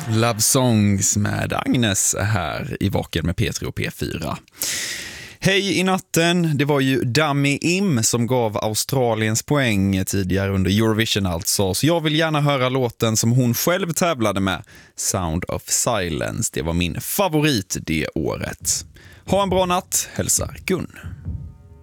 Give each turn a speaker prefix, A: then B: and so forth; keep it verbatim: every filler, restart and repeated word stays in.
A: Love Songs med Agnes här i Vaken med P tre och P fyra. Hej i natten, det var ju Dami Im som gav Australiens poäng tidigare under Eurovision alltså. Så jag vill gärna höra låten som hon själv tävlade med, Sound of Silence. Det var min favorit det året. Ha en bra natt, hälsar Gun.